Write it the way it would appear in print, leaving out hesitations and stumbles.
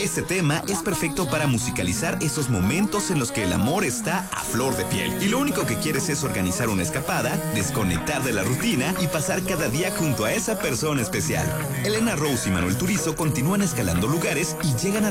Este tema es perfecto para musicalizar esos momentos en los que el amor está a flor de piel. Y lo único que quieres es organizar una escapada, desconectar de la rutina y pasar cada día junto a esa persona especial. Elena Rose y Manuel Turizo continúan escalando lugares y llegan a